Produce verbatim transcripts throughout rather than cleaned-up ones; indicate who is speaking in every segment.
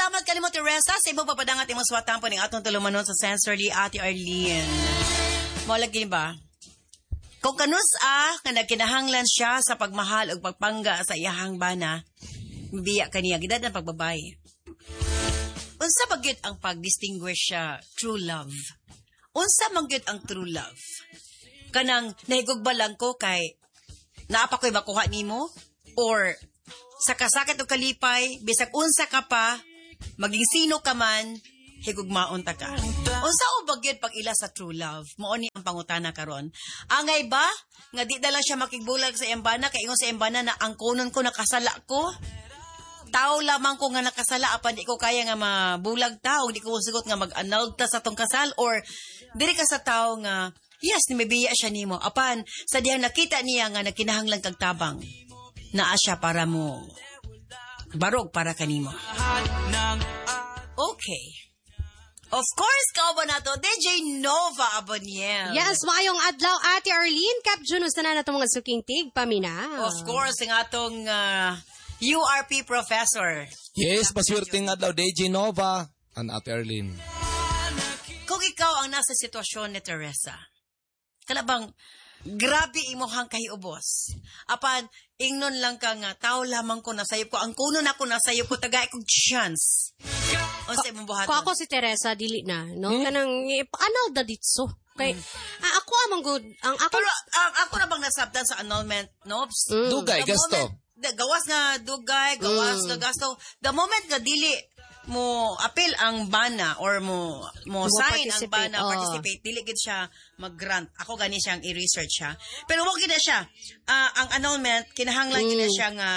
Speaker 1: salamat kanimo Teresa sa imong papadangat imong swatang po ning atong tulumanon sa sensory Ate Arlene. Mo lagi ba? Kung kanus ah nga nagkinahanglan siya sa pagmahal ug pagpangga sa iyahang bana, biya kaniya gidad ang pagbabaye. Unsa ba gyud ang pag-distinguish siya true love? Unsa man gyud ang true love? Kanang nahigugba lang ko kay naapa ko'y makuha nimo or sa kasakit o kalipay bisag unsa ka pa maging sino ka man higugmaon ta ka. Unsa o bagyod pag ila sa true love? Mao ni ang pangutana karon. Angay ba nga di dala siya makigbulag sa embana kay ingon sa embana na ang kunon ko nakasala ko? Tao lamang ko nga nakasala apan di ko kaya nga mabulag tao, di ko sugot nga mag-annulled ta sa tong kasal or diri ka sa tao nga yes, nimabiya siya nimo. Apan sa diyang nakita niya nga nagkinahanglan kag tabang naa siya para mo barog para kanimo. Okay. Of course, kao ba na to? D J Nova Aboniel.
Speaker 2: Yes, maayong adlaw, Ate Arlene. Cap Junos na na itong mga suking tig, pamina.
Speaker 1: Of course, ang atong uh, U R P professor.
Speaker 3: Yes, paswerteng adlaw, D J Nova and Ate Arlene.
Speaker 1: Kung ikaw ang nasa sitwasyon ni Teresa, kalabang grabe imuhang kahiubos. Apan, ingnon lang ka nga, tao lamang ko nasayop ko. Ang kuno na ko nasayop ko, tagay kong chance. O sa imong buhaton.
Speaker 2: Kung ako si Teresa, dili na, no? Hmm? Kanang, anal da ditso. Kay, hmm. ah, ako amang good. Ang ako,
Speaker 1: pero, ang, ako na bang nasabdan sa annulment, no?
Speaker 3: Mm. Dugay, gasto.
Speaker 1: Moment, gawas nga dugay, gawas mm. nga gasto. The moment nga dili, mo appeal ang bana or mo mo sign ang bana oh. participate dili gid siya mag-grant ako gani siyang i-research siya pero wag gid siya uh, ang annulment kinahanglan mm. gid siya nga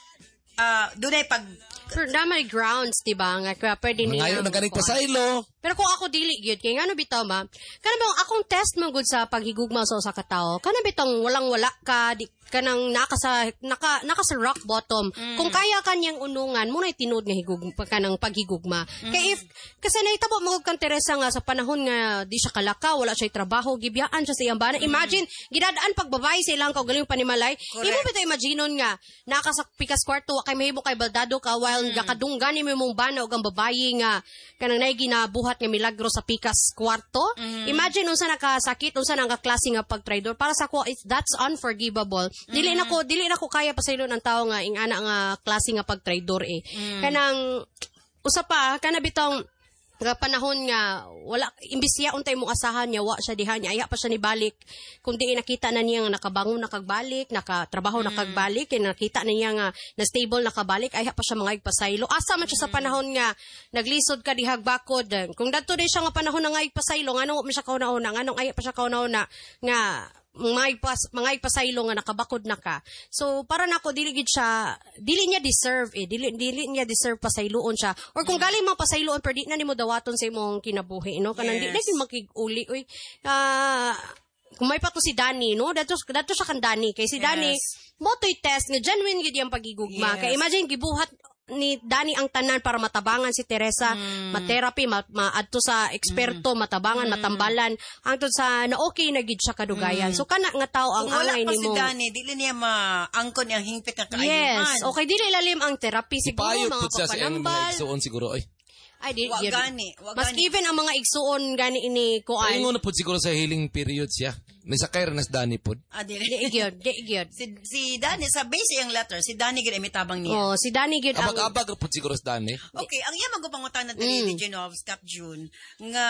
Speaker 1: uh, dunay pag
Speaker 2: pero damay grounds diba nga kaya pwede niya
Speaker 3: ngayon na ganit pasaylo
Speaker 2: pero kung ako dili gyud kay ngano bitaw ma kana ba akong test man gud sa paghigugma sa usa ka tawo kana bitong walang wala ka di kanang naka sa naka naka sa rock bottom mm. kung kaya kanyang unungan mo na tinud nga higugma kanang paghigugma mm. kay if kasi nahitabo mo kang Teresa nga sa panahon nga di siya kalaka wala siya trabaho gibiyaan siya sa iyang bana mm. imagine gidadaan pagbabayi sa ilang kaugaling panimalay imo bitaw imaginon nga naka sa pikas kwarto kay mahimo kay baldado ka while mm. gakadunggan nimo mong bana ug ang babayi nga kanang nay ginabuhat nga milagro sa pikas kwarto mm. imagine unsa nakasakit unsa nang klase nga pagtraidor para sa ko that's unforgivable. Mm-hmm. Dili na ko dili na ko kaya pasaylo ng tao nga ingana nga klase nga pagtraidor eh. Mm. Kanang usa pa kana bitong nga panahon nga wala imbis ya untay mong asahan niya wa siya diha niya aya pa siya ni balik kun di nakita na niya nga nakabangon nakagbalik nakatrabaho mm. nakagbalik kay nakita na niya nga na stable nakabalik aya pa siya mga igpasaylo asa man siya mm. sa panahon nga naglisod ka dihag bakod kung dadto di siya nga panahon nga igpasaylo ngano man siya kauna-una nganong aya pa siya kauna-una nga mga pas mga ipasaylo nga nakabakod na ka. So para nako dili gid siya dili niya deserve eh dili dili niya deserve pasayloon siya. Or kung galing man pasayloon pero di na nimo dawaton sa imong kinabuhi no kanang yes. Di na gid makig-uli oy. Ah uh, kung may pa to si Danny no dato dato siya kan Danny kay si yes. Danny motoy test nga genuine gid yang pagigugma. Yes. Kay imagine gibuhat ni Danny ang tanan para matabangan si Teresa, mm. ma-therapy, ma-adto sa eksperto, mm. matabangan, mm. matambalan, hangtod sa na okay na gid siya kadugayan. Mm. So kana nga tao ang angay nimo.
Speaker 1: Wala pa si Danny, dili niya maangkon ang hingpit nga kaayuhan.
Speaker 2: Yes, okay dili lalim ang therapy siguro
Speaker 3: Ipayot
Speaker 2: mga papanambal.
Speaker 3: Ipayot siguro ay.
Speaker 2: Ay, di,
Speaker 1: wag gani, wag
Speaker 2: mas
Speaker 1: gani.
Speaker 2: even ang mga igsuon gani ini ko ay.
Speaker 3: Ingon na pud siguro sa healing period siya. May sakay ras Danny pod.
Speaker 1: Ah, di
Speaker 2: gyud, di gyud.
Speaker 1: Si si Danny sa base yung letter, si Danny gid imitabang niya.
Speaker 2: Oh, si Danny gid
Speaker 3: ang abag-abag pud siguro sa Danny.
Speaker 1: Okay, ang iya magpangutan na dili ni Genovs Cap June nga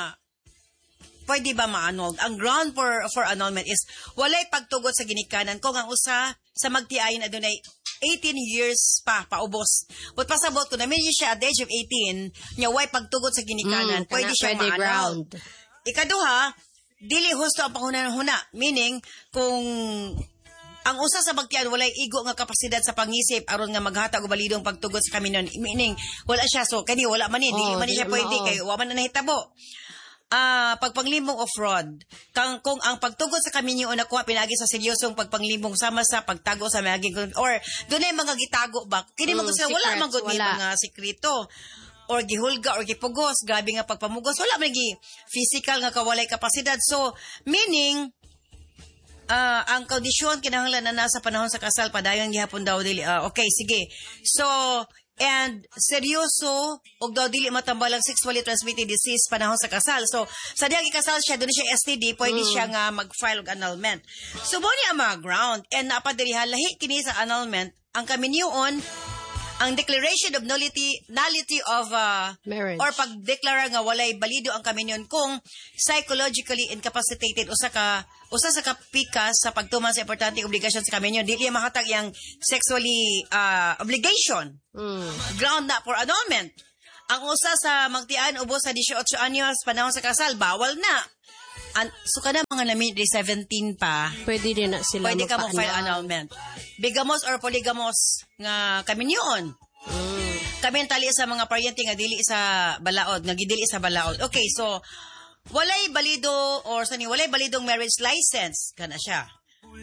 Speaker 1: pwede ba ma-annulled? Ang ground for for annulment is walay pagtugot sa ginikanan kung ang usa sa magtiayon adunay eighteen years pa, paubos. But pasabot ko, namin siya at the age of eighteen, niya way pagtugot sa ginikanan, mm, pwede siya ma-annulled. Ikaduha, dili husto ang panghuna-huna. Meaning, kung ang usa sa magtian, walay igo nga kapasidad sa pangisip, aron nga maghatag o balidong pagtugot sa kaminon. Meaning, wala siya. So, kani wala man eh. Dili oh, man siya pwede. Oh. Kaya wala man na nahitabo. Ah, uh, pagpanglimbong of fraud. Kang kung ang pagtugot sa kami niyo nakuha pinagi sa seryosong pagpanglimbong sama sa pagtago sa mga or dunay mga gitago ba? Kini mm, mga wala man gud mga sekreto or gihulga or gipugos, grabe nga pagpamugos, wala man gi physical nga kawalay kapasidad. So, meaning uh, ang kondisyon kinahanglan na nasa panahon sa kasal padayon gihapon daw dili. Uh, okay, sige. So, and seryoso og daw dili matambalang sexually transmitted disease panahon sa kasal. So sa diyang ikasal siya, doon siya S T D, pwede siya nga mag-file og annulment. So mo ni ang mga ground and napadirihan lahi kini sa annulment ang kaminyoon ang declaration of nullity nullity of uh,
Speaker 2: Marriage.
Speaker 1: or pagdeklara nga walay balido ang kaminyon kung psychologically incapacitated usa ka usa sa kapikas sa pagtuman sa importanteng obligasyon sa kaminyon dili mahatag yang sexually uh, obligation.
Speaker 2: Mm.
Speaker 1: Ground na for annulment. Ang usa sa magtian ubos sa eighteen anyos panahon sa kasal bawal na. An so kada mga nami di seventeen pa.
Speaker 2: Pwede din na sila
Speaker 1: Pwede ka mo file
Speaker 2: magpa-annul.
Speaker 1: annulment. Bigamos or polygamos nga kaminyon.
Speaker 2: Mm.
Speaker 1: Kami ang tali sa mga paryente nga dili sa balaod, nga gidili sa balaod. Okay, so walay balido or sani walay balidong marriage license kana siya.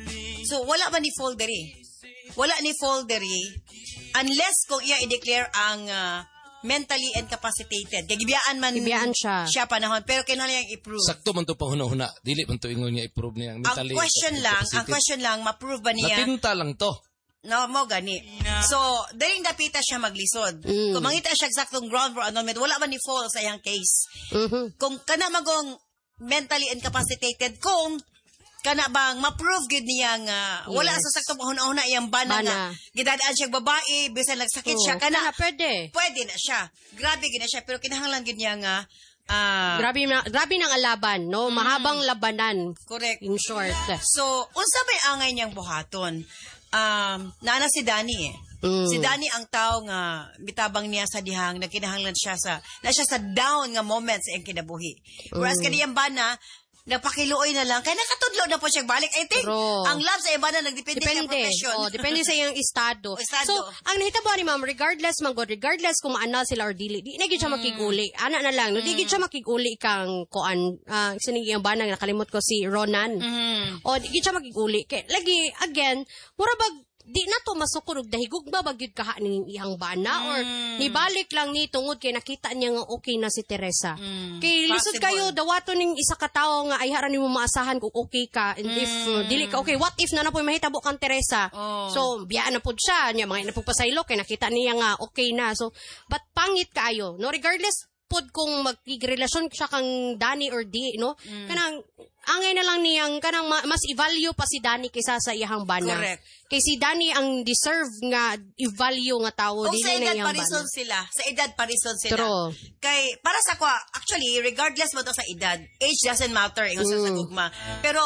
Speaker 1: So wala ba ni foldery? Wala ni foldery unless kung iya i-declare ang uh, mentally incapacitated. Kaya gibiyaan man
Speaker 2: Gibiyaan siya.
Speaker 1: siya panahon pero kinahanglan yang i-prove.
Speaker 3: Sakto man to pa huna-huna. Dili man to ingon niya i-prove niya.
Speaker 1: Ang
Speaker 3: mentally
Speaker 1: question lang, ang
Speaker 3: incapacitated.
Speaker 1: question lang, ma-prove ba niya?
Speaker 3: Natinta lang to.
Speaker 1: No, mo gani. So, daling dapita siya maglisod.
Speaker 2: Mm.
Speaker 1: Kung mangita siya eksaktong ground for annulment, wala man ni fall sa iyang case.
Speaker 2: Mhm.
Speaker 1: Kung kana magong mentally incapacitated, kung kana bang ma-prove gid niya nga wala
Speaker 2: Yes.
Speaker 1: sa saktong hunahuna iyang bana,
Speaker 2: Bana.
Speaker 1: nga gidadaan siya babae, bisan nagsakit
Speaker 2: Oo,
Speaker 1: siya, kana
Speaker 2: kana pwede.
Speaker 1: pwede na siya. Grabe gid na siya, pero kinahanglan gid niya nga ah
Speaker 2: Grabe na, grabe ng alaban, no? Mahabang labanan,
Speaker 1: correct.
Speaker 2: in short.
Speaker 1: So, unsa may angay niyang buhaton? Um, nana si Danny eh.
Speaker 2: Mm.
Speaker 1: Si Danny ang tao nga bitabang niya sa dihang na kinahanglan siya sa na siya sa down nga moments sa iyang kinabuhi. Whereas
Speaker 2: Mm.
Speaker 1: kaniyang bana napakiluoy na lang kaya nakatudlo na po siya balik. I think
Speaker 2: True.
Speaker 1: ang love sa iyang bana nagdepende sa iyang
Speaker 2: Depende.
Speaker 1: profession.
Speaker 2: Oh, depende sa iyang estado.
Speaker 1: O, estado.
Speaker 2: So, ang nahitabo ni ma'am, regardless man god, regardless kung maanal sila or dili, di na gyud siya makiguli. Ana na lang, no? Di gyud siya makiguli kang kuan, uh, sining iyang banang nakalimot ko si Ronan.
Speaker 1: Mhm.
Speaker 2: O, di gyud siya makiguli. Kay, lagi, again, mura bag, di na to masukod og dahigug ba bagyud kaha ning iyang bana or nibalik lang ni tungod kay nakita niya nga okay na si Teresa.
Speaker 1: Mm.
Speaker 2: Kay lisod
Speaker 1: Possible.
Speaker 2: kayo dawaton ning isa ka tawo nga ay haran nimo maasahan kung okay ka and if uh, dili ka okay, what if na na po mahitabo kang Teresa?
Speaker 1: Oh.
Speaker 2: So biyaan na pud siya nya mga napugpasaylo kay nakita niya nga okay na. So but pangit kaayo no regardless pod kung magigrelasyon siya kang Danny or di no kanang angay na lang niyang kanang ma- mas i-value pa si Danny kaysa sa iyang bana.
Speaker 1: Correct.
Speaker 2: Kay si Danny ang deserve nga i-value nga tawo
Speaker 1: O
Speaker 2: dili
Speaker 1: sa
Speaker 2: na
Speaker 1: edad
Speaker 2: iyang
Speaker 1: parison
Speaker 2: bana.
Speaker 1: sila. Sa edad parison sila.
Speaker 2: True.
Speaker 1: Kay, para sa kwa, actually, regardless mo to sa edad, age doesn't matter, ingon sa
Speaker 2: Mm.
Speaker 1: sa gugma. Pero,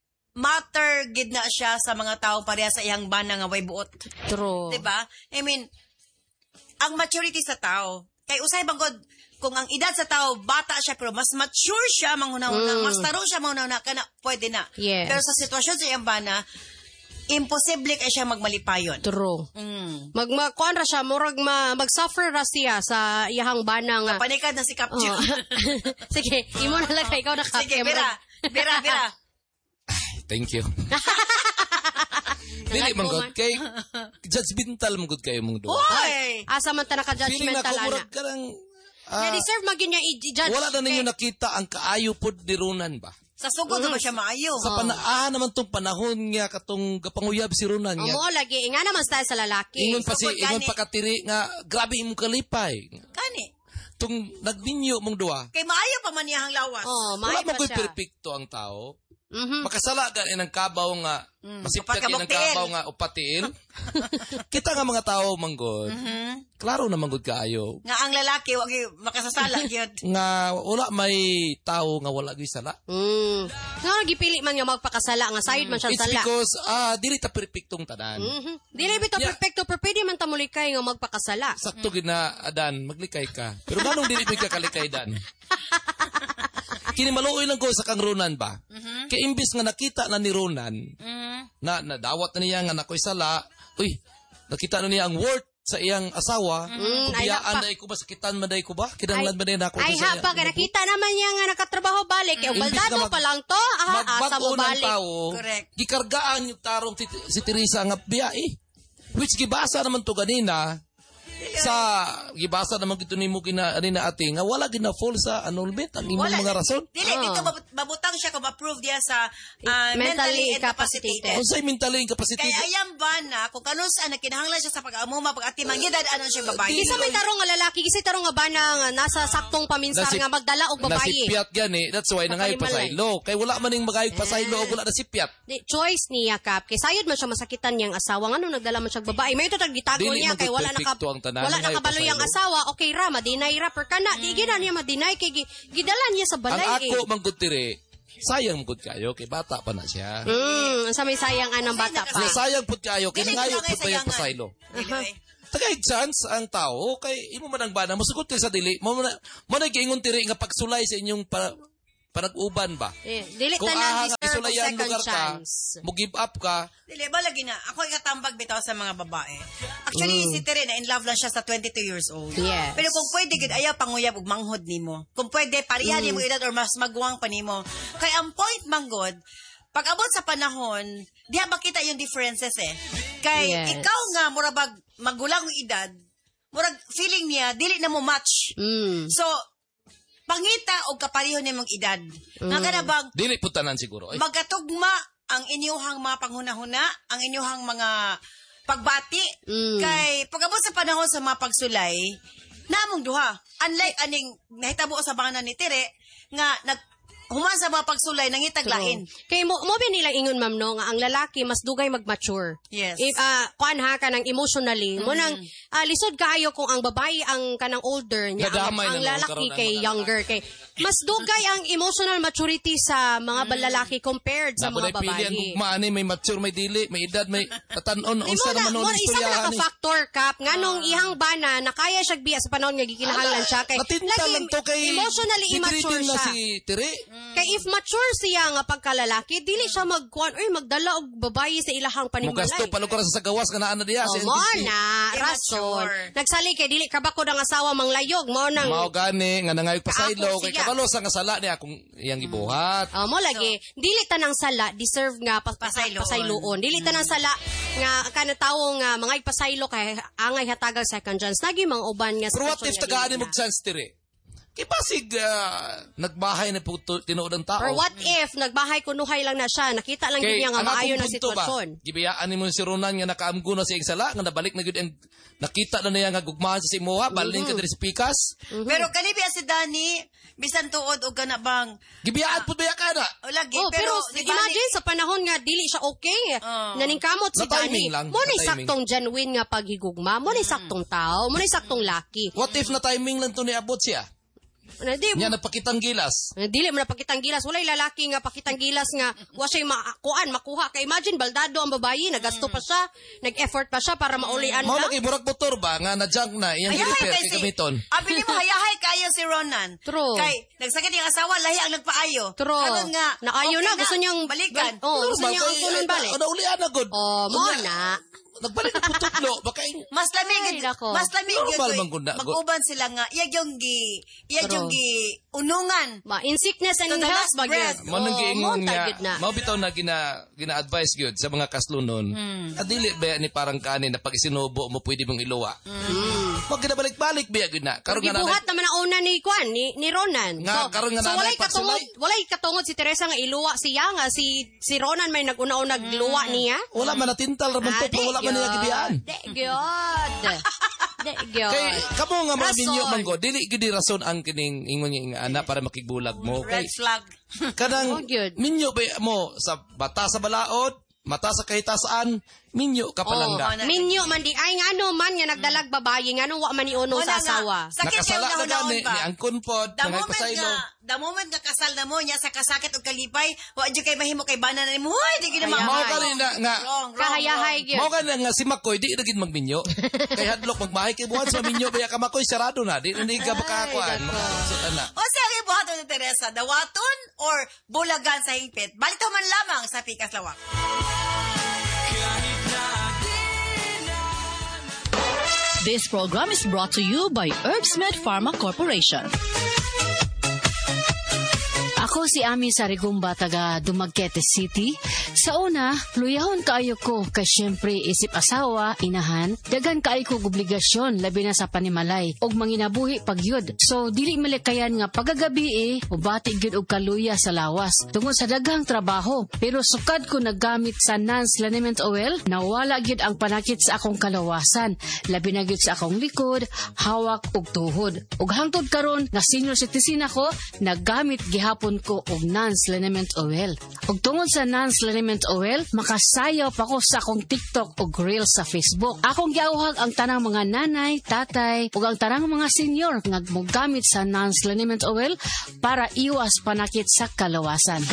Speaker 1: matter gid na siya sa mga tao pareha sa iyang bana nga way buot.
Speaker 2: True.
Speaker 1: Diba? I mean, ang maturity sa tao, kay usay bangod, kung ang edad sa tao, bata siya, pero mas mature siya, manghuna-huna,
Speaker 2: Mm.
Speaker 1: mas tarong siya, manghuna-huna, kana, pwede na.
Speaker 2: Yes.
Speaker 1: Pero sa sitwasyon sa iyang bana, imposible kay siya magmalipayon.
Speaker 2: True.
Speaker 1: Mm.
Speaker 2: Mag magkuan ra siya murag ma, mag-suffer ra siya sa iyang bana nga.
Speaker 1: Panikad na si Capture.
Speaker 2: Oh. Sige, imo na lang kay ikaw na
Speaker 1: Sige, bira. Bira, bira.
Speaker 3: Thank you. Dili man god kay judgmental man gud kayo mong duha.
Speaker 1: Hoy!
Speaker 2: Asa man ta naka
Speaker 3: Feeling
Speaker 2: judgmental
Speaker 3: ako
Speaker 2: ana.
Speaker 3: murag karang
Speaker 2: Ya
Speaker 3: ah,
Speaker 2: deserve magin niya i-judge.
Speaker 3: wala na ninyo
Speaker 2: kay-
Speaker 3: nakita ang kaayo pod ni Ronan ba?
Speaker 1: Sa sugod naman siya maayo.
Speaker 3: Sa panaa naman tong panahon nga katong gapanguyab si Ronan
Speaker 2: Oh,
Speaker 3: nga.
Speaker 2: mo lagi nga naman style sa lalaki.
Speaker 3: Ingon pa si
Speaker 1: sugod
Speaker 3: ingon
Speaker 1: gani.
Speaker 3: pa katiri nga grabe imong kalipay.
Speaker 1: Kani.
Speaker 3: Tung nagninyo mong duha.
Speaker 1: Kay maayo pa man niyang lawas.
Speaker 2: Oh,
Speaker 3: Wala
Speaker 2: may
Speaker 3: man
Speaker 2: pa
Speaker 3: ko'y
Speaker 2: siya.
Speaker 3: perpekto ang tao.
Speaker 2: Mhm.
Speaker 3: Makasala ka inang kabaw nga masipyat inang
Speaker 1: upakabuktiil.
Speaker 3: kabaw nga upatiin. Kita nga mga tao manggod.
Speaker 1: Mhm.
Speaker 3: Klaro na manggod kaayo.
Speaker 1: Nga ang lalaki wag gyud makasasala gyud.
Speaker 3: Nga wala may tao nga wala gyud sala.
Speaker 2: Mm. Nga gipili man nga magpakasala nga sayod man siya
Speaker 3: It's
Speaker 2: sala.
Speaker 3: because ah dili ta perpektong tanan.
Speaker 2: Mhm. Dili bitaw
Speaker 3: Yeah.
Speaker 2: perfecto pero pwede man ta mulikay nga magpakasala.
Speaker 3: Sakto gid na adan maglikay ka. Pero ganong dili mi ka kalikay dan. Kini maluoy lang ko sa kang Ronan ba? Kay imbis nga nakita na ni Ronan
Speaker 1: Mhm.
Speaker 3: na nadawat na niya nga nakoy sala, uy, nakita na niya ang worth sa iyang asawa.
Speaker 2: Mm, ay,
Speaker 3: Kubiyaan
Speaker 2: hapa.
Speaker 3: day ko ba sakitan man day ko ba? Kinahanglan man day nako
Speaker 2: Ay
Speaker 3: sa
Speaker 2: ha, pag nakita naman niya nga nakatrabaho balik, eh,
Speaker 3: Imbis
Speaker 2: baldado
Speaker 3: na mag-
Speaker 2: pa lang to, ah, asa
Speaker 3: Magbago
Speaker 2: mo
Speaker 3: ng
Speaker 2: balik.
Speaker 3: tao,
Speaker 1: Correct.
Speaker 3: gikargaan yung tarong ti- si Teresa nga biyae. Which gibasa naman to ganina sa gibasa naman gito nimo kina ani na ate nga wala gina fall sa annulment ang imong mga rason.
Speaker 1: Dili,
Speaker 2: Oh.
Speaker 1: dito mabut- mabutang siya kung approve diya sa ah,
Speaker 2: Mentally
Speaker 1: mentally incapacitated.
Speaker 3: Unsay mentally incapacity?
Speaker 1: Kaya ayang ba na, kung kanus na kinahanglan siya sa pag-amuma, pag-atimang, yun ano siya babae.
Speaker 2: Kisa may tarong nga lalaki, kisa tarong nga bana nga nasa saktong paminsar
Speaker 3: Nasip-
Speaker 2: nga magdala og babae.
Speaker 3: Nasipyat gani, that's why nangay
Speaker 2: Kapalimalay.
Speaker 3: pasaylo. Kay wala man ning magayog pasaylo o wala nasipyat.
Speaker 2: Di, choice niya kap kay sayod man siya masakitan niyang asawa ngano nagdala man siya og babae may ito tag gitago
Speaker 3: Dili
Speaker 2: niya
Speaker 3: man
Speaker 2: kay
Speaker 3: gud
Speaker 2: wala naka
Speaker 3: perfecto ang tanan,
Speaker 2: wala
Speaker 3: ngay
Speaker 2: nakabalo yang
Speaker 3: pasaylo.
Speaker 2: asawa okay ra madinay ra per kana di gina niya madinay kay gi- gidala niya sa
Speaker 3: Ang
Speaker 2: balay
Speaker 3: ako
Speaker 2: eh.
Speaker 3: manggod tire, sayang gud kayo kay bata pa na siya.
Speaker 2: Mm, sa may sayang anang bata pa.
Speaker 3: Kaya sayang pud kayo kay
Speaker 1: Dili,
Speaker 3: nangayo
Speaker 1: dili,
Speaker 3: pud pa yung
Speaker 1: sayangan.
Speaker 3: pasaylo.
Speaker 1: Dili, eh.
Speaker 3: Tagay chance ang tao kay imo man ang bana mosugot kay sa dili mo na mo na giingon tiri nga pagsulay sa inyong pa, panag-uban ba.
Speaker 2: Eh, dili
Speaker 3: Kung
Speaker 2: tanan
Speaker 3: aha nga
Speaker 2: deserve og
Speaker 3: isulayan
Speaker 2: second
Speaker 3: lugar ka,
Speaker 2: chance.
Speaker 3: mo give up ka,
Speaker 1: Dili, ba lagi na. Ako ikatambag bitaw sa mga babae. Actually, si Tere na in love lang siya sa twenty-two years old.
Speaker 2: Yes.
Speaker 1: Pero kung pwede, gid ayaw panguyab ug manghod nimo. Kung pwede, pareha nimo edad or mas magwang pa nimo. Kay ang point manggod, pag abot sa panahon, diha makita yung differences eh. Kay
Speaker 2: Yes.
Speaker 1: ikaw nga, murabag magulang ng edad, murag feeling niya, dili na mo match.
Speaker 2: Mm.
Speaker 1: So, pangita o kapareho nimong edad. Nga ka na bang,
Speaker 3: dili pud tanan siguro. Ay,
Speaker 1: magkatugma ang inyuhang mga panghuna-huna, ang inyuhang mga pagbati.
Speaker 2: Mm.
Speaker 1: Kay pagabot sa panahon sa mga pagsulay, namong duha. Unlike aning nahitabo sa bangana ni Tere, nga nag human sa mga pagsulay, nangitag lain.
Speaker 2: Kay mo mo ba nila ingon ma'am no nga ang lalaki mas dugay mag-mature.
Speaker 1: Yes.
Speaker 2: If ah kuan ha kanang emotionally, mo nang ah, lisod kaayo kung ang babae ang kanang older niya, ang,
Speaker 3: Nadamay
Speaker 2: ang
Speaker 3: na
Speaker 2: lalaki
Speaker 3: karon ang
Speaker 2: kay
Speaker 3: mga-
Speaker 2: younger kay mas dugay ang emotional maturity sa mga balalaki compared sa
Speaker 3: na
Speaker 2: mga
Speaker 3: pili ang
Speaker 2: babae.
Speaker 3: gugma ani may mature, may dili, may edad, may katanon
Speaker 2: Di
Speaker 3: unsa
Speaker 2: mo na,
Speaker 3: naman
Speaker 2: mo
Speaker 3: on
Speaker 2: na isa
Speaker 3: istorya
Speaker 2: man
Speaker 3: ani.
Speaker 2: naka-factor kap nganong ihang bana na kaya siya biya sa panahon nga gikinahanglan siya kay
Speaker 3: Natinta lang to kay
Speaker 2: emotionally immature
Speaker 3: na
Speaker 2: siya.
Speaker 3: si Tiri.
Speaker 2: Kay if mature siya nga pagkalalaki, dili siya magkuan oy magdala og babae sa ilahang panimbalay.
Speaker 3: Mugasto palugar sa gawas nga naa na diya sa
Speaker 2: Oh, mo
Speaker 3: N T C.
Speaker 2: na, rason.
Speaker 1: Immature.
Speaker 2: Nagsali kay dili kabako ng asawa manglayog, mo nang
Speaker 3: Mao gani nga nangayog pasaylo
Speaker 2: Ako
Speaker 3: kay
Speaker 2: siya.
Speaker 3: kabalo sa nga sala niya kung iyang gibuhat.
Speaker 2: Oh, mo lagi, dili tanang sala deserve nga pas,
Speaker 1: Pasayloon.
Speaker 2: pasayloon. Dili tanang sala nga kana tawo nga mga pasaylo kay angay hatagang second chance. Nagi mang uban nga
Speaker 3: Pero what
Speaker 2: sitwasyon
Speaker 3: if
Speaker 2: nga
Speaker 3: tagaan
Speaker 2: dili
Speaker 3: mo
Speaker 2: na.
Speaker 3: chance Tiri? Kay basig ah, nagbahay na po tinuod ang tao.
Speaker 2: Or what if nagbahay kunuhay lang na siya, nakita lang gid niya nga
Speaker 3: ang
Speaker 2: maayo
Speaker 3: akong
Speaker 2: ng
Speaker 3: punto ba,
Speaker 2: sitwasyon.
Speaker 3: gibiyaan ni mo si Ronan nga nakaamgo na sa iyang sala, nga nabalik na gud ang nakita na niya nga gugmahan sa si Moha, baling ka diri sa pikas.
Speaker 1: Pero kanibi si Dani, bisan tuod o gana bang,
Speaker 3: Gibiyaan pud baya ka na.
Speaker 1: o lagi,
Speaker 2: Oh, pero,
Speaker 1: pero, di ba
Speaker 2: imagine sa panahon nga dili siya okay.
Speaker 1: Oh.
Speaker 2: Naningkamot si
Speaker 3: Na timing
Speaker 2: Dani.
Speaker 3: lang,
Speaker 2: Mo
Speaker 3: na
Speaker 2: ni
Speaker 3: timing.
Speaker 2: saktong genuine nga paghigugma, mo ni saktong tao, mo ni saktong laki.
Speaker 3: What if na timing lang to ni abot siya?
Speaker 2: Na di
Speaker 3: Nya nagpakitang gilas.
Speaker 2: Eh, dili mo na pakitang gilas. Walay lalaki nga pakitang gilas nga wa siya makuan, makuha. Kay imagine, baldado ang babae, nagasto pa siya, nag-effort pa siya para maulian
Speaker 3: Mao
Speaker 2: ka.
Speaker 3: lagi murag motor ba nga na junk na iyang
Speaker 1: Hayahay
Speaker 3: repair kay
Speaker 1: kasi,
Speaker 3: gamiton.
Speaker 1: abi ni mo hayahay kayo si Ronan.
Speaker 2: True.
Speaker 1: Kay, nagsakit yung asawa, lahi ang nagpaayo.
Speaker 2: True.
Speaker 1: Karon nga,
Speaker 2: Naayo
Speaker 1: okay
Speaker 2: na, gusto niyang
Speaker 1: balikan.
Speaker 2: Oh, gusto niya ang kunon balik.
Speaker 3: Ano ulian na gud.
Speaker 2: Oh, mo
Speaker 3: Unya,
Speaker 2: na.
Speaker 3: Nagbalik na pututlo baka ing-
Speaker 1: Mas lamig,
Speaker 2: Ay, nako.
Speaker 1: mas lamig
Speaker 3: Normal
Speaker 1: yun.
Speaker 3: man gud na-
Speaker 1: Mag-uban sila nga, iya yung gi, iya
Speaker 2: True.
Speaker 1: yung gi, unungan.
Speaker 2: Ma, in sickness and
Speaker 1: To
Speaker 2: in
Speaker 1: the
Speaker 2: health
Speaker 1: last
Speaker 2: ba
Speaker 1: breath.
Speaker 2: yun?
Speaker 3: Mo nang
Speaker 2: Oh,
Speaker 3: giingon
Speaker 2: mo,
Speaker 3: nga,
Speaker 2: tagid na.
Speaker 3: mao bitaw na gina gina-advise gyud sa mga kaslunon.
Speaker 2: Hmm.
Speaker 3: Adili ba ni parang kanin na pag isinubo mo pwede mong iluwa.
Speaker 2: Hmm.
Speaker 3: Mo ginabalik-balik biya gyud na. Karon nga
Speaker 2: Gibuhat
Speaker 3: nanay,
Speaker 2: naman ang una ni Kwan, ni, ni Ronan.
Speaker 3: Nga, karon nga
Speaker 2: so
Speaker 3: nanay
Speaker 2: walay katungod,
Speaker 3: pagsulay.
Speaker 2: walay katungod si Teresa nga iluwa siya nga, si, si Ronan may nag-una-una nagluwa niya.
Speaker 3: wala man natintal ra man to,
Speaker 2: Ah,
Speaker 3: pero wala man niya gibiyaan.
Speaker 2: De gyud. De gyud.
Speaker 3: Kay kamo nga mga
Speaker 2: Rason.
Speaker 3: minyo manggo, dili gid rason ang kining ingon niya ana para makigbulag mo. Kay
Speaker 1: Red flag.
Speaker 3: kanang
Speaker 2: Oh, good.
Speaker 3: minyo ba mo sa bata sa balaod, mata sa kahitasaan, minyo ka
Speaker 2: Oh,
Speaker 3: palangga.
Speaker 1: na-
Speaker 2: minyo man di ay ngano man nga nagdalag babae ngano wa man iuno
Speaker 1: Wala
Speaker 2: sa
Speaker 1: nga.
Speaker 2: asawa.
Speaker 1: Sakit kayo
Speaker 3: Nakasala na
Speaker 1: unahon-unahon
Speaker 3: gani
Speaker 1: ba?
Speaker 3: ni angkon pod,
Speaker 1: The
Speaker 3: nangay
Speaker 1: moment
Speaker 3: pasaylo.
Speaker 1: nga, the moment nga kasal na mo niya sa kasakit o kalipay, wa dyan kay mahimo kay bana na mo, huy, di gina
Speaker 2: Kaya-
Speaker 3: Mao
Speaker 1: makahay.
Speaker 3: gani na nga
Speaker 1: Wrong, wrong,
Speaker 2: Kahayahay
Speaker 1: wrong.
Speaker 2: gyud.
Speaker 3: Mao ka na nga si Makoy, di na gid magminyo. Kay hadlok magmahay kay buhat sa minyo, baya ka Makoy, sarado na. Di na di ka makakuan. Makasutan na.
Speaker 1: O siya kay buhaton ni Teresa, dawaton or bulagan sa hingpit? Balito man lamang sa Pikas Lawak.
Speaker 4: This program is brought to you by Herbsmed Pharma Corporation. Ako Ako si Ami sa Rigumba, taga Dumaguete City. Sa una, luyahon kaayo ko kay syempre isip asawa, inahan, dagan kaayo ko obligasyon labi na sa panimalay og manginabuhi pagyud. So dili malikayan nga pagagabi eh, ubati gyud og kaluya sa lawas tungod sa daghang trabaho. Pero sukad ko naggamit sa Nance Liniment Oil, nawala gyud ang panakit sa akong kalawasan, labi na gyud sa akong likod, hawak ug tuhod. Ug hangtod karon nga senior citizen ako, naggamit gihapon ko og Nance Liniment Oil. Ug tungod sa Nance Liniment Oil, makasayaw pa ko sa akong TikTok ug Reels sa Facebook. Akong giawhag ang tanang mga nanay, tatay ug ang tanang mga senior nga mogamit sa Nance Liniment Oil para iwas panakit sa kalawasan.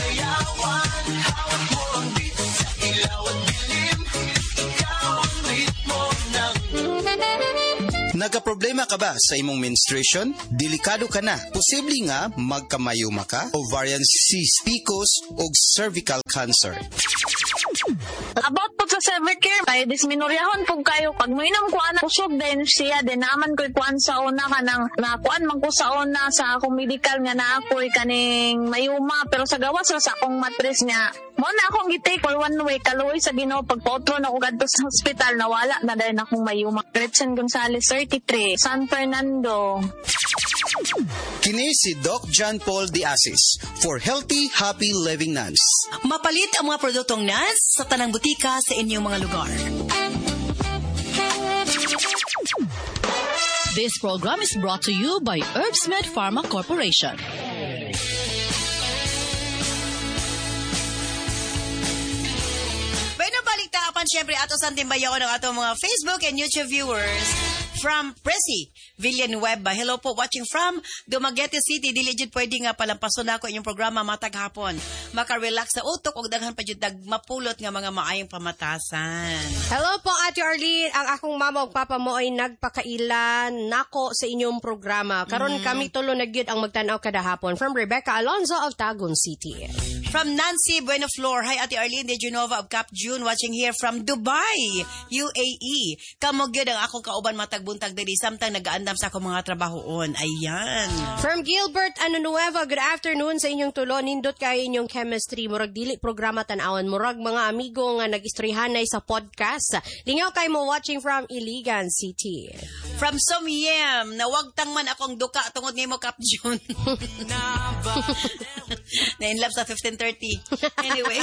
Speaker 5: Nagaproblema ka ba sa imong menstruation? Delikado ka na. Posible nga magkamayuma ka, ovarian cyst, P C O S, o cervical cancer.
Speaker 6: About po sa self-care, kaya disminuryahon po kayo. Pag mo inam kuan, kusog din siya, din naman ko'y kuan sa una ka nang nakuan man ko sa una sa akong medical nga na ako'y kaning mayuma. Pero sa gawas sa akong matris nga, mo na akong gitake for one way, kaluoy sa Ginoo, pagpotro na ako gadto sa hospital, nawala na dahil akong mayuma. Gretchen Gonzalez, thirty-three, San Fernando.
Speaker 5: Kini si Doc John Paul De Asis for Healthy, Happy Living Nance.
Speaker 1: Mapalit ang mga produktong Nance sa tanang butika sa inyong mga lugar.
Speaker 4: This program is brought to you by Herbsmed Pharma Corporation.
Speaker 1: Baliktapan syempre ato sa timbayaw ng ato mga Facebook and YouTube viewers from Presi Villanueva. Hello po, watching from Dumaguete City. Dili jud pwede nga palampason nako inyong programa matag hapon. Maka-relax sa utok og daghan pa jud dag mapulot nga mga maayong pamatasan.
Speaker 2: Hello po, Ate Arlene. Ang akong mama ug papa mo ay nagpakailan nako sa inyong programa. Karon mm. kami tulo na gyud ang magtan-aw kada hapon. From Rebecca Alonzo of Tagon City.
Speaker 1: From Nancy Bueno Flor. Hi, Ate Arlene De Genova of Cap June, watching here from Dubai, U A E. Kamo gyud ang akong kauban matag buntag diri samtang nagaandam sa akong mga trabahoon. Ayan.
Speaker 2: From Gilbert Anunueva, good afternoon sa inyong tulo. Nindot kayo inyong chemistry. Murag dili programa tan-awan. Murag mga amigo nga nag-istoryahanay sa podcast. Lingaw kayo mo watching from Iligan City.
Speaker 1: From Somyem, nawagtang man akong duka tungod nimo Cap June. Na in love sa fifteen thirty. Anyway.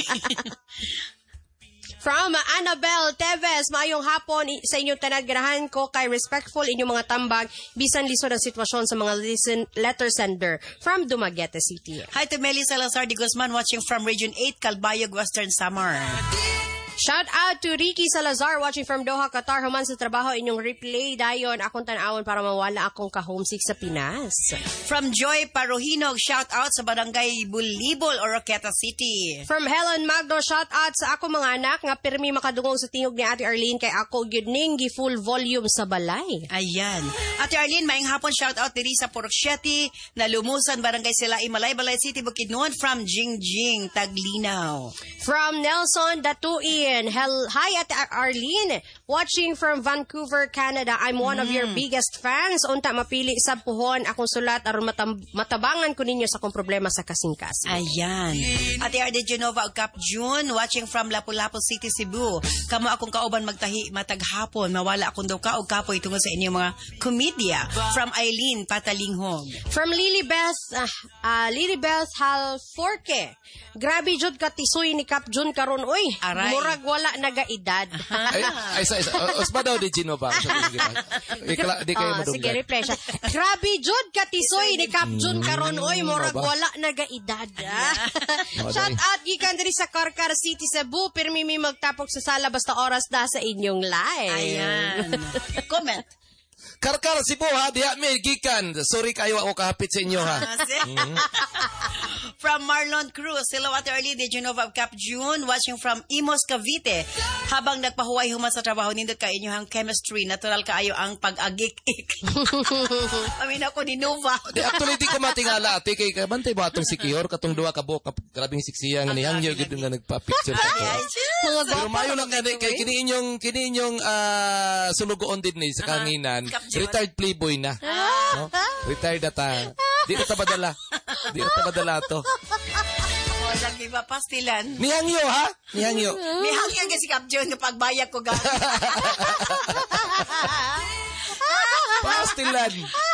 Speaker 2: From Annabelle Teves, maayong hapon sa inyong tanan. Ganahan ko kay respectful inyong mga tambag bisan lisod ang sitwasyon sa mga listen, letter sender from Dumaguete City.
Speaker 1: Hi to Meli Salazar de Guzman, watching from Region eight, Calbayog, Western Samar.
Speaker 2: Shout out to Ricky Salazar watching from Doha, Qatar. Human sa trabaho inyong replay dayon akong tan-awon para mawala akong ka-homesick sa Pinas.
Speaker 1: From Joy Parohinog, shout out sa Barangay Bulibol, Oroqueta City.
Speaker 2: From Helen Magdo, shout out sa ako mga anak nga pirmi makadungog sa tingog ni Ate Arlene kay ako gyud ning gi full volume sa balay.
Speaker 1: Ayan. Ate Arlene, maayong hapon, shout out diri sa Poroksyeti, na Lumusan, Barangay Silay, Malay, Balay City, Bukidnon. From Jingjing, Taglinaw. From
Speaker 2: Nelson Datuin, Hel- hi Ate Arlene, watching from Vancouver, Canada. I'm one mm. of your biggest fans. Unta mapili sa puhon akong sulat aron matam- matabangan ko ninyo sa akong problema sa kasingkas.
Speaker 1: Ayan. Ate Arde Genova og Cap June, watching from Lapu-Lapu City, Cebu. Kamo akong kauban magtahi mataghapon, mawala akong daw ka og kapoy tungod sa inyong mga komedya. From Eileen Patalinghog.
Speaker 2: From Lilybeth, uh, uh, Lilybeth Halforke. Grabe jud ka tisoy ni Cap June karon oy.
Speaker 1: Aray.
Speaker 2: Murag wala nagaedad.
Speaker 3: ay, ay, isa, isa. Osma daw di Genova. Di kayo
Speaker 2: oh,
Speaker 3: madunggan.
Speaker 2: sige, replay siya. Grabe jud ka tisoy ni Cap June karon oy, murag wala nagaedad. Shout out gikan diri sa Karkar City, Cebu. Pirmi mi magtapok sa sala basta oras na sa inyong live.
Speaker 1: Ayan. Comment.
Speaker 3: Karkar Cebu ha, diha mi gikan. Sorry kayo ako kahapit sa inyo ha.
Speaker 1: mm-hmm. From Marlon Cruz, hello Ate Arlene De Genova of Cap June, watching from Imos, Cavite. Habang nagpahuway human sa trabaho, nindot ka inyong chemistry, natural kaayo ang pag-agik-ik. Amin ako ni Nova.
Speaker 3: Di, actually, di ko matingala. Ate, kay kabantay ba itong si Kiyor, katong duwa ka buhok, grabing siksiya, nga niyang yun, nga nagpa-picture ka ko. Pero mayo lang nga, kay kini inyong, kini inyong uh, sulugoon din ni sa kanginan. Retired playboy na. No? Retired na ta. Di na tabadala. Di na tabadala to.
Speaker 1: lagi ba pastilan.
Speaker 3: Nihangyo, ha? Nihangyo.
Speaker 1: May hangyan kasi kapdyon kapag bayag ko ga.
Speaker 3: Pastilan.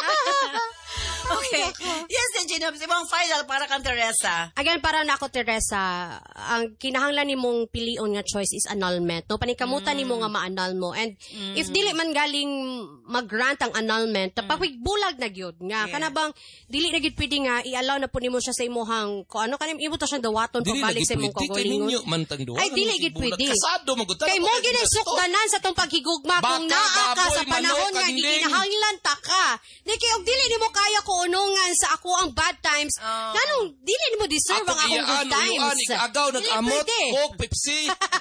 Speaker 1: Okay. Yes, then Gino, ibang final para kang Teresa.
Speaker 2: Again, para na ako, Teresa, ang kinahanglan ni mong pilion nga choice is annulment. No? Panikamutan ni mo nga ma-annul mo. And
Speaker 1: Mm.
Speaker 2: if dili man galing mag-grant ang annulment, mm. bulag na gyud nga.
Speaker 1: Yeah.
Speaker 2: Kanabang, dili na gyud pwede nga, i-allow na po ni mo siya sa imuhang, kung ano kanim, imo to siyang dawaton,
Speaker 3: Dili
Speaker 2: pagbalik
Speaker 3: lagi
Speaker 2: sa imong
Speaker 3: pwede. Kay
Speaker 2: kagulingon.
Speaker 3: ninyo man tang duwa.
Speaker 2: Ay, dili gid pwede.
Speaker 3: Kasado, magutan.
Speaker 2: Kay mo ginasukdanan sa tong paghigugma kung
Speaker 3: Baka,
Speaker 2: naa ka sa
Speaker 3: baboy,
Speaker 2: panahon
Speaker 3: manok,
Speaker 2: nga
Speaker 3: kanding.
Speaker 2: gikinahanglan ta ka. Di kay og dili nimo kaya ko unungan sa ako ang bad times.
Speaker 1: Oh.
Speaker 2: Ganong dili nimo deserve ang akong good times.
Speaker 3: Uyuan, ikagaw,
Speaker 2: Dili
Speaker 3: nag-amot,
Speaker 2: pwede.
Speaker 3: Coke, Pepsi.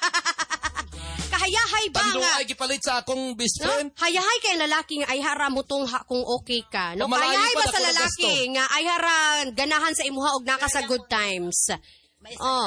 Speaker 2: Kahayahay ba
Speaker 3: Tando
Speaker 2: nga?
Speaker 3: ay gipalit sa akong best
Speaker 2: No?
Speaker 3: friend.
Speaker 2: Hayahay kay lalaki nga ay hara mo tong ha, kung okay ka. No,
Speaker 3: Pamalayo
Speaker 2: hayahay
Speaker 3: pa
Speaker 2: ba
Speaker 3: na
Speaker 2: sa
Speaker 3: ko
Speaker 2: lalaki
Speaker 3: nagasto.
Speaker 2: nga ay hara ganahan sa imuha og naka sa good times. Oh.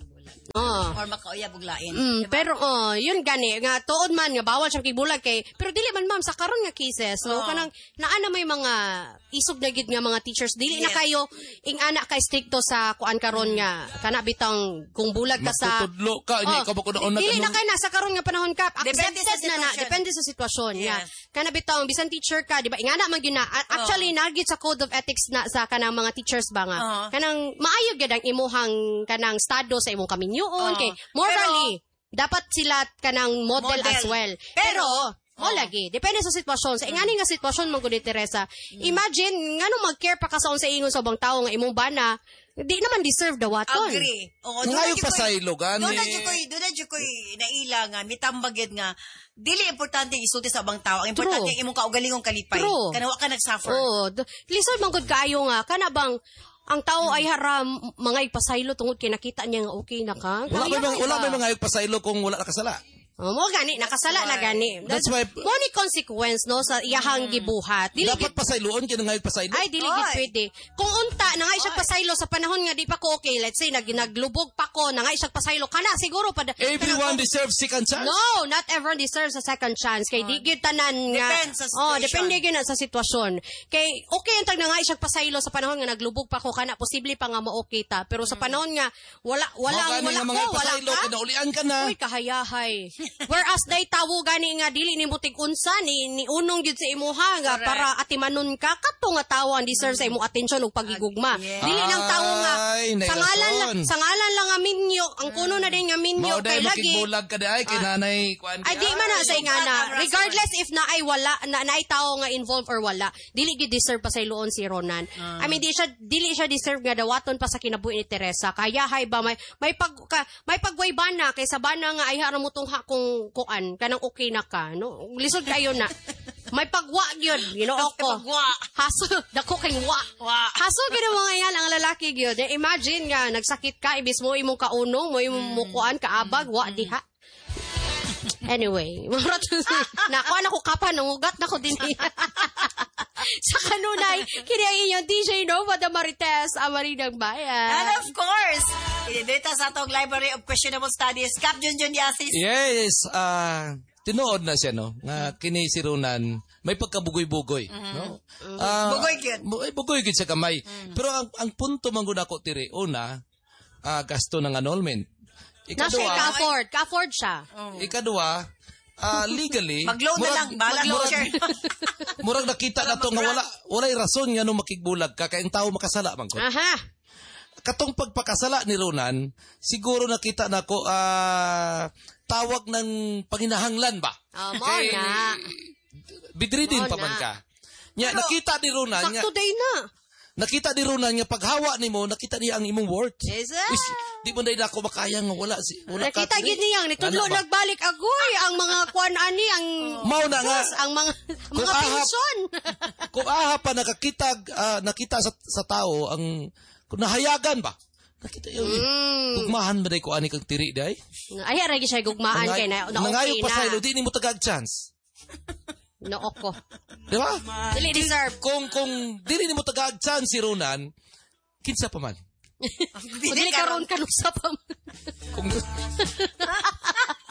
Speaker 2: Oh.
Speaker 1: Or makauya buglain.
Speaker 2: Mm, pero oh, yun gani nga tuod man nga bawal siyang kibulag kay pero dili man ma'am sa karon nga cases no
Speaker 1: Oo.
Speaker 2: kanang naa na may mga isog na gid nga mga teachers dili na
Speaker 1: Yes.
Speaker 2: kayo ing anak kay stricto sa kuan karon nga kana bitang kung bulag ka sa
Speaker 3: Magtutudlo ka, hindi
Speaker 2: Oh,
Speaker 3: ka ba ko na
Speaker 2: dili na kay na sa karon nga panahon ka
Speaker 1: Depende sa
Speaker 2: accepted na na
Speaker 1: sitwasyon.
Speaker 2: depende sa sitwasyon
Speaker 1: Yes.
Speaker 2: yeah. Kana bitang bisan teacher ka di ba ingana man gyud na A- actually nagit sa code of ethics na sa kanang mga teachers ba nga
Speaker 1: Oo.
Speaker 2: kanang maayo gyud ang imuhang kanang estado sa imong kaminyoon
Speaker 1: Oo.
Speaker 2: kay morally dapat sila kanang model,
Speaker 1: Model.
Speaker 2: as well.
Speaker 1: Pero,
Speaker 2: Pero, mo lagi, depende sa sitwasyon. Sa ingani nga sitwasyon mo gud Teresa. Imagine ngano mag-care pa ka sa unsa ingon sa ubang tawo nga imong bana, di naman deserve dawaton.
Speaker 1: Agree. Oo,
Speaker 3: Ngayon
Speaker 1: doon
Speaker 3: pa
Speaker 1: na
Speaker 3: sa
Speaker 1: dyan
Speaker 3: ilo,
Speaker 1: ko'y-
Speaker 3: gani.
Speaker 1: Doon na dyan ko'y, doon na dyan ko'y naila nga, mitambagid nga, dili importante isulti sa abang tao. Ang importante
Speaker 2: True.
Speaker 1: imong kaugalingong kalipay.
Speaker 2: True.
Speaker 1: Kanawa ka nag-suffer.
Speaker 2: Oh, d- lisod man gud kaayo nga kana bang ang tao ay haram mga ipasaylo tungod kay nakita niya nga okay na ka.
Speaker 3: Wala may mga,
Speaker 2: Kaya
Speaker 3: wala
Speaker 2: ba?
Speaker 3: may mga pasaylo kung wala nakasala.
Speaker 2: Oh, mo gani nakasala na gani.
Speaker 3: That's why-
Speaker 2: mo ni consequence no sa iyahang gibuhat. Dili
Speaker 3: Dapat pasayloon, kaya ngayon pasaylo.
Speaker 2: Ay, dili gid
Speaker 1: Oy.
Speaker 2: pwede. Kung unta, na nga siya pasaylo sa panahon nga di pa ko okay, let's say, nag, naglubog pa ko, na nga siya pasaylo, kana, siguro pa.
Speaker 3: Everyone deserves second chance.
Speaker 2: No, not everyone deserves a second chance. Kay di gyud tanan nga.
Speaker 1: Depends sa
Speaker 2: Oh,
Speaker 1: situation.
Speaker 2: depende gyud na sa sitwasyon. Kay okay ang tag na nga siya pasaylo sa panahon nga naglubog pa ko kana, posible pa nga mo-okay ta. Pero sa panahon nga wala wala
Speaker 3: Mga
Speaker 2: wala
Speaker 3: mga
Speaker 2: ko, wala
Speaker 3: pasaylo,
Speaker 2: ka.
Speaker 3: kinaulian ka na.
Speaker 2: Uy, kahayahay. Whereas day tawo gani nga dili ni mutig unsa ni ni unong gyud sa imuha nga
Speaker 1: Correct.
Speaker 2: para atimanon ka kato nga tawo ang deserve sa imong atensyon ug pagigugma.
Speaker 1: Yes.
Speaker 2: Dili nang tawo nga
Speaker 3: Ay,
Speaker 2: sa ngalan lang
Speaker 3: nailason.
Speaker 2: sa ngalan lang nga minyo, ang kuno na din nga minyo
Speaker 3: Mao
Speaker 2: kay
Speaker 3: dahil
Speaker 2: lagi.
Speaker 3: makigbulag ka di ay, kay nanay, kuan
Speaker 2: Ay di man na sa ingana.
Speaker 1: Ay,
Speaker 2: Regardless if na ay wala na naay tawo nga involved or wala, dili gyud deserve pa sa iluon si Ronan. I mean di siya dili siya deserve nga dawaton pa sa kinabuhi ni Teresa. Kaya hay ba may may pag ka, may pagway bana kay sa bana nga ay hara mo tong ha kung kuan kanang okay na ka, no? Lisod kayo na. May pagwa gyud, Ginoo ko.
Speaker 1: Pagwa.
Speaker 2: Haso dako kay wa.
Speaker 1: Wa.
Speaker 2: Haso gyud mo nga ang lalaki gyud. Eh, Imagine nga nagsakit ka ibis mo imong kaunong, mo imong mukuan kaabag wa diha. Anyway, marat na ako na ko kapan ng ugat na ko din. Sa kanunay, kini ang inyong D J Nova da Marites, Amarinang Bayan.
Speaker 1: And of course, dito sa atong Library of Questionable Studies, Cap Junjun Yasis.
Speaker 3: Yes, ah, tinuod na siya, no? Nga kini si Ronan, may pagkabugoy-bugoy, no? Ah,
Speaker 1: Bugoy gyud.
Speaker 3: bu- ay, bugoy gyud sa kamay. Pero ang ang punto man gud ako tiri, una, ah, gasto ng annulment.
Speaker 2: Na siya
Speaker 3: Ikaduwa,
Speaker 2: ka-afford, ka-afford siya.
Speaker 3: ikaduwa, ah, legally,
Speaker 1: Mag-loan na lang, bahala
Speaker 3: murag-
Speaker 1: voucher.
Speaker 3: murag nakita na to nga wala walay rason nga nung makigbulag ka kay ang tao makasala man ko.
Speaker 2: Aha.
Speaker 3: Katong pagpakasala ni Ronan, siguro nakita na ko ah, tawag ng panginahanglan ba?
Speaker 2: Oh, mo
Speaker 3: Kay-
Speaker 2: na.
Speaker 3: Bidridin
Speaker 2: Oo
Speaker 3: pa man
Speaker 2: na.
Speaker 3: ka. Nya nakita ni Ronan nga
Speaker 2: Sakto day na.
Speaker 3: nakita ni Ronan nga paghawa nimo nakita niya ang imong worth.
Speaker 2: Yes, ah.
Speaker 3: Is, di mo na ako makaya nga wala si wala ka.
Speaker 2: Nakita gid niyang nitudlo
Speaker 3: Ano ba?
Speaker 2: nagbalik agoy ang mga kuan ani ang
Speaker 3: Mao na nga.
Speaker 2: Diyos, ang mga
Speaker 3: Kung
Speaker 2: mga
Speaker 3: ahap-
Speaker 2: pensyon.
Speaker 3: Kung aha pa nakakita ah, nakita sa, sa tao ang kung nahayagan ba? Nakita yun.
Speaker 2: Mm.
Speaker 3: Ugmahan ba day ko ani kang tiri day?
Speaker 2: Ay ra gyud siya gugmaan kay na, na
Speaker 3: Nangayo
Speaker 2: okay
Speaker 3: pa sa ilo,
Speaker 2: na.
Speaker 3: di ni mo tagag chance.
Speaker 2: Noo ko.
Speaker 3: Di ba?
Speaker 2: Dili deserve.
Speaker 3: Kung kung dili ni mo tagag chance si Ronan, kinsa pa man.
Speaker 2: Kung dili karon kanusa pa.
Speaker 3: Kung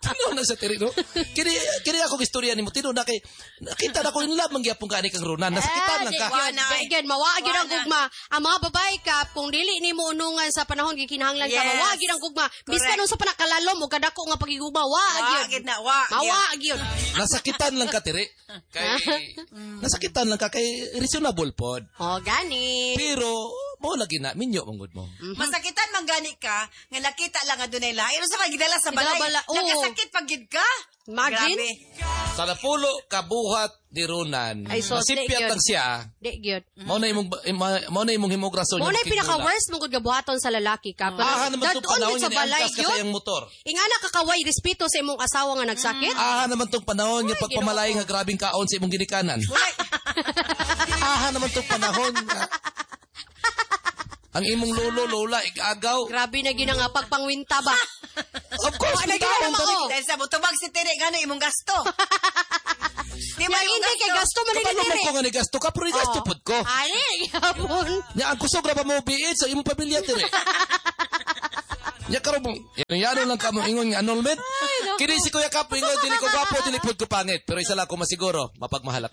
Speaker 3: Tino na sa tiri, no? Kini, kini ako istorya ni mo, tino na kay, nakita na ko yung lamang gyapon ka ni kang Ronan. Nasakitan lang ka.
Speaker 2: Again, mawagin ang gugma. Ang mga babae ka, kung dili ni mo unungan sa panahon gikinahanglan ka,
Speaker 1: Yes.
Speaker 2: mawagin ang gugma. Bisan nung sa panakalalom o kadako nga pagigugma,
Speaker 1: Wa,
Speaker 2: wag
Speaker 1: gid
Speaker 2: yun.
Speaker 1: na, wa.
Speaker 2: Mawag yun.
Speaker 3: Nasakitan lang ka, tiri. Kay, nasakitan lang ka, kay reasonable pod.
Speaker 2: O, gani.
Speaker 3: Pero, mo lagi na, minyo mong mo.
Speaker 1: Masakitan man gani ka, nga nakita lang nga dunay lahi. Ano sa pagidala sa balay?
Speaker 2: Gidala, oo.
Speaker 1: Nakasakit pag gid ka.
Speaker 2: Imagine.
Speaker 1: Grabe.
Speaker 3: Sa napulo kabuhat ni Ronan,
Speaker 2: Ay, sos, di
Speaker 3: nasipyat
Speaker 2: yun.
Speaker 3: lang siya,
Speaker 2: Di, gyud.
Speaker 3: mo na imong, mo na imong himograson.
Speaker 2: Mo na yung pinaka-worst mong gabuhaton sa lalaki ka.
Speaker 3: Aha naman itong panahon
Speaker 2: sa
Speaker 3: niya,
Speaker 2: balay,
Speaker 3: niangkas ka
Speaker 2: yun.
Speaker 3: sa iyang motor.
Speaker 2: Ingana kakaway, respeto sa imong asawa nga nagsakit.
Speaker 3: Aha naman itong panahon niya,
Speaker 2: Ay,
Speaker 3: pagpamalay nga grabing kaon sa imong ginikanan. Aha naman itong panahon nga, ang imong lolo, lola, igagaw.
Speaker 2: Grabe na ginang pagpangwinta ba?
Speaker 3: Of course,
Speaker 2: Wala
Speaker 3: may
Speaker 2: gina
Speaker 3: taon
Speaker 2: naman,
Speaker 3: tani.
Speaker 2: oh.
Speaker 1: Dahil sa butubag si Tere, gano imong gasto. Di ba
Speaker 2: Yang
Speaker 1: imong
Speaker 2: hindi kay gasto man
Speaker 3: Kapag naman
Speaker 2: dire.
Speaker 3: ko nga ni gasto ka, pero ni gasto pod ko.
Speaker 2: Ani, yapon.
Speaker 3: Nya ang kusog ra pa mo biit sa imong pamilya dire. Nya karon mo, yan lang ka mo ingon nga annulment. Kini si Kuya Kapo ingon dili ko gwapo, dili pod ko pangit, pero isa lang ko masiguro, mapagmahal ako.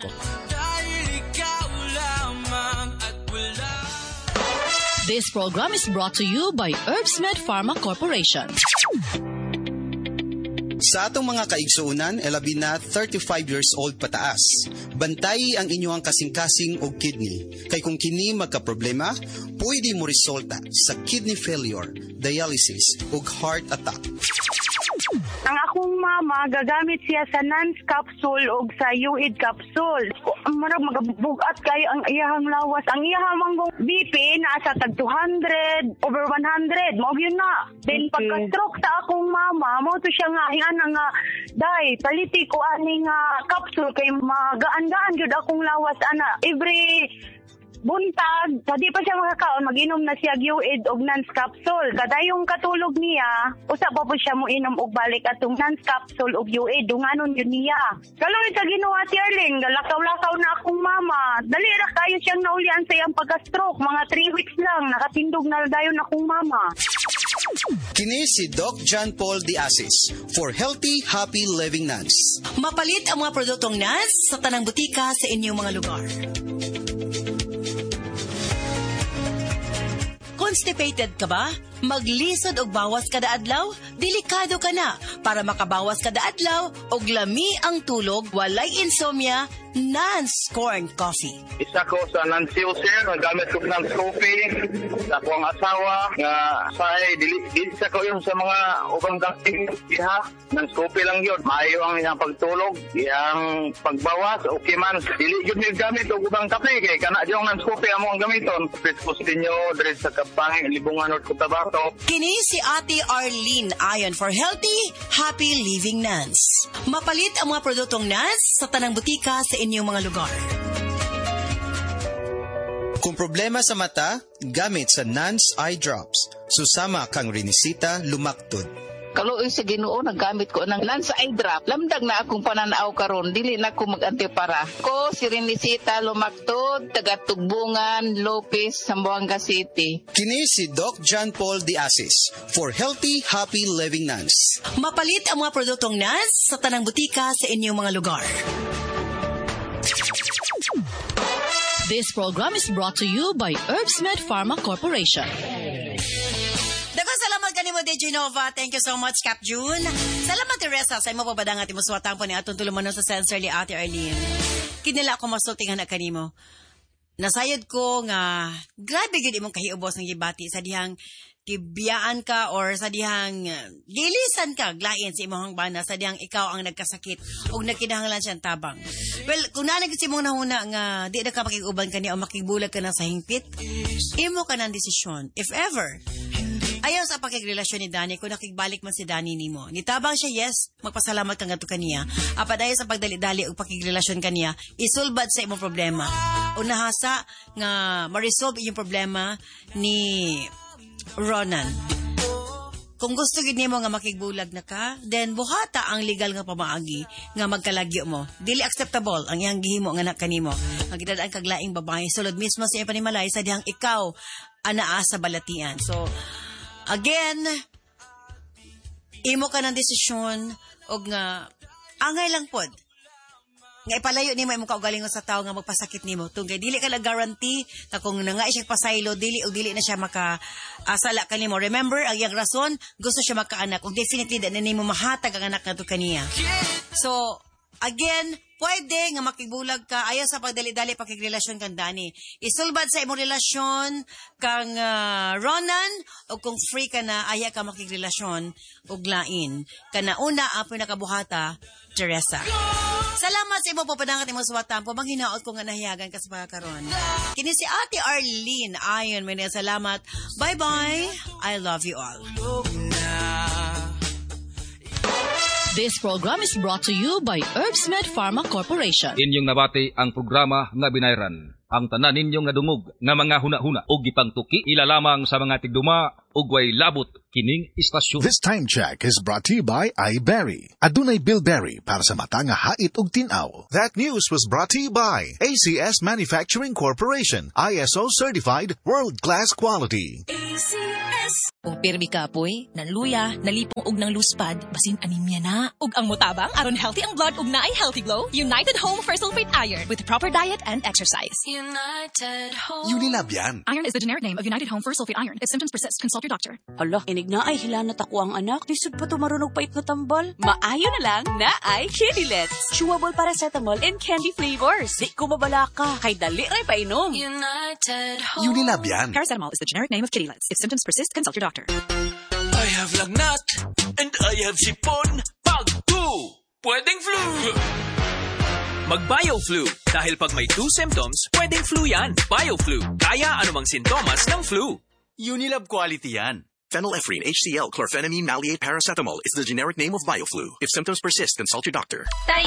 Speaker 7: This program is brought to you by Herbsmed Pharma Corporation.
Speaker 5: Sa atong mga kaigsuunan, elabi na thirty-five years old pataas. Bantay ang inyong kasing-kasing o kidney. Kay kung kini magka-problema, pwede mo resulta sa kidney failure, dialysis o heart attack.
Speaker 8: Ang akong mama, gagamit siya sa Nance capsule o sa U I D capsule. Marag magabugat kayo ang iyahang lawas. Ang iyahang manggong B P nasa tag two hundred, over one hundred. Mao yun na. Then
Speaker 6: Okay.
Speaker 8: pagka-stroke sa akong mama, mo to siya nga, ingana nga, day, paliti ko ani nga capsule kay magaan-gaan yun akong lawas. Ana, every buntag, hindi pa siya makakaon, mag-inom na siya U I D og Nance capsule. Kadayong katulog niya, usa pa po siya mo inom og balik atong Nance capsule og U I D, dunganon yun niya. Kalawin sa ginawa si Arlene, galakaw-lakaw na akong mama. Dali ra kayo siyang naulian sa iyang pagka-stroke, mga three weeks lang, nakatindog na dayon akong mama.
Speaker 5: Kini si Doc John Paul Diasis for Healthy, Happy Living Nance.
Speaker 1: Mapalit ang mga produktong Nance sa tanang butika sa inyong mga lugar. Constipated ka ba? Maglisod og bawas kada adlaw? Delikado ka na. Para makabawas kada adlaw og lami ang tulog, walay insomnia, Nance Corn Coffee.
Speaker 9: Isa ko sa Nancy User, nagamit ko ng coffee sa akong asawa nga say dili dili sa ko yung sa mga ubang dating iha ng coffee lang yun. Maayo ang iyang pagtulog, iyang pagbawas, okay man. Dili yun yung gamit o ubang kape kay kana yung ng coffee amo ang gamiton. Prespostin nyo, dili sa kapangin, libungan o kutabato.
Speaker 1: Kini si Ate Arlene ayon for Healthy, Happy Living Nance. Mapalit ang mga produktong Nance sa tanang butika sa inyong mga lugar.
Speaker 5: Kung problema sa mata, gamit sa Nance Eye Drops. Susama kang rinisita lumaktod.
Speaker 10: Kaluoy sa Ginoo naggamit ko ng Nance Eye Drop. Lamdag na akong pananaw karon, dili na ko mag-antipara. Ko si Renisita Lumaktod, taga Tugbungan, Lopez, Zamboanga City.
Speaker 5: Kini si Doc John Paul Diasis for Healthy, Happy Living Nance.
Speaker 1: Mapalit ang mga produktong Nance sa tanang butika sa inyong mga lugar.
Speaker 7: This program is brought to you by Herbsmed Pharma Corporation.
Speaker 1: Daghang salamat kanimo D J Nova. Thank you so much, Cap June. Salamat Teresa sa imo pabadang at imo suwatang po ni atong tulumanon sa Sensorly Ate Arlene. Kinila ako masultingan na kanimo. Nasayod ko nga grabe gid imong kahiubos ng gibati sa dihang tibiyaan ka or sa dihang uh, gilisan ka glain sa imong bana sa dihang ikaw ang nagkasakit o nagkinahanglan siyang tabang. Well, kung nanagit si mong nahuna nga di na ka makiguban ka niya o makigbulag ka na sa hingpit, imo ka ng desisyon. If ever, ayaw sa pakigrelasyon ni Danny, kung nakigbalik man si Danny nimo. Nitabang siya, yes, magpasalamat ka nga to kaniya. Apa dahil sa pagdali-dali o pakigrelasyon kaniya, isulbad sa imong problema. O nahasa nga ma-resolve yung problema ni Ronan. Kung gusto gid nimo nga makigbulag na ka, then buhata ang legal nga pamaagi nga magkalagyo mo. Dili acceptable ang iyang gihimo nga anak kanimo. Nga gidadaan kag laing babae sulod mismo sa iyang panimalay sa dihang ikaw anaa sa balatian. So again, imo ka ng desisyon og nga angay lang pod nga ipalayo nimo imong kaugalingon sa tao nga magpasakit nimo tungkay dili ka la guarantee na kung nga siya pasaylo dili o dili na siya maka asala kanimo. Remember ang iyang rason gusto siya makaanak ug definitely da na nimo mahatag ang anak nato kaniya. So again, pwede nga makigbulag ka ayaw sa pagdali-dali pakigrelasyon kang Dani. Isulbad sa imong relasyon kang uh, Ronan o kung free ka na aya ka makigrelasyon og lain. Kana una ang pinakabuhata, Teresa. Salamat sa imo papadangat imong suwatan po. Manghinaot ko nga nahiyagan ka sa pagkakaroon. Kini si Ate Arlene. Ayon, may salamat. Bye-bye. I love you all.
Speaker 7: This program is brought to you by Herbsmed Pharma Corporation.
Speaker 11: Inyong nabati ang programa nga binayran. Ang tanan ninyong nga dungog nga mga huna-huna o gipangtuki ilalamang sa mga tigduma ug way labot kining istasyon.
Speaker 12: This time check is brought to you by iBerry. Adunay Bilberry para sa mata nga hait ug tinaw. That news was brought to you by A C S Manufacturing Corporation, I S O certified, world-class quality.
Speaker 13: A C S. Kung pirmi ka poy, nanluya, nalipong og nang luspad, basin anemia na. Ug ang mutabang aron healthy ang blood ug naay healthy glow, United Home for Sulfate Iron with proper diet and exercise.
Speaker 14: United Home.
Speaker 12: Unilab yan.
Speaker 13: Iron is the generic name of United Home for Sulfate Iron. If symptoms persist, consult your doctor.
Speaker 15: Hala, inig na ay hilanat ako ang anak. Lisod pa to marunog pait na tambal. Maayo na lang na ay Kidilets. Chewable paracetamol and candy flavors. Di ko mabala ka. Kay dali rin painom.
Speaker 14: United Home.
Speaker 12: Unilab yan.
Speaker 13: Paracetamol is the generic name of Kidilets. If symptoms persist, consult your doctor.
Speaker 16: I have lagnat and I have sipon. Pag two, pwedeng flu. Mag-BioFlu. Dahil pag may two symptoms, pwedeng flu yan. BioFlu. Kaya anumang sintomas ng flu.
Speaker 17: Unilab quality yan. Phenylephrine, H C L, chlorphenamine, maleate, paracetamol is the generic name of BioFlu. If symptoms persist, consult your doctor.